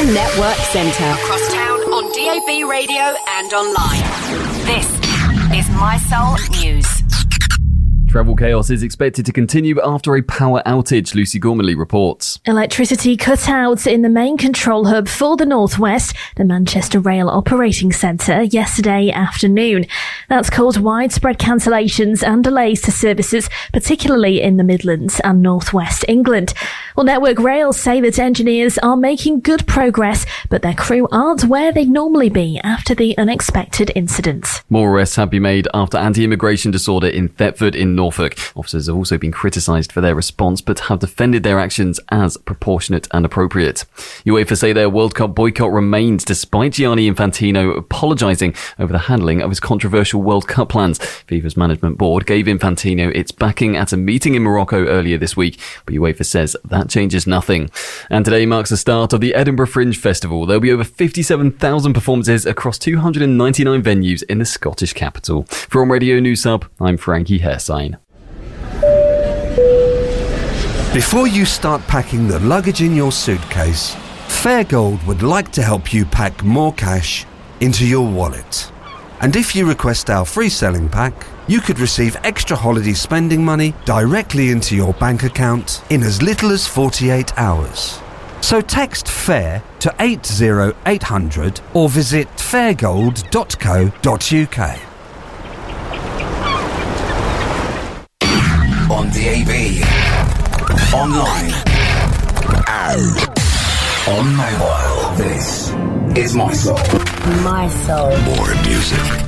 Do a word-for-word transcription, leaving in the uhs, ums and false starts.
Network Centre. Across town on D A B radio and online. This is My Soul News. Travel chaos is expected to continue after a power outage, Lucy Gormley reports. Electricity cut out in the main control hub for the North West, the Manchester Rail Operating Centre, yesterday afternoon. That's caused widespread cancellations and delays to services, particularly in the Midlands and North West England. Well, Network Rail say that engineers are making good progress, but their crew aren't where they'd normally be after the unexpected incident. More arrests have been made after anti-immigration disorder in Thetford in Norfolk. Officers have also been criticised for their response, but have defended their actions as proportionate and appropriate. UEFA say their World Cup boycott remains despite Gianni Infantino apologising over the handling of his controversial World Cup plans. FIFA's management board gave Infantino its backing at a meeting in Morocco earlier this week, but UEFA says that changes nothing. And today marks the start of the Edinburgh Fringe Festival. There'll be over fifty-seven thousand performances across two hundred ninety-nine venues in the Scottish capital. From Radio News Hub, I'm Frankie Hairsign. Before you start packing the luggage in your suitcase, Fairgold would like to help you pack more cash into your wallet. And if you request our free selling pack, you could receive extra holiday spending money directly into your bank account in as little as forty-eight hours. So text FAIR to eight zero eight hundred or visit fairgold dot co dot uk. On D A B, online, and on mobile. This is My Soul. My Soul. More music.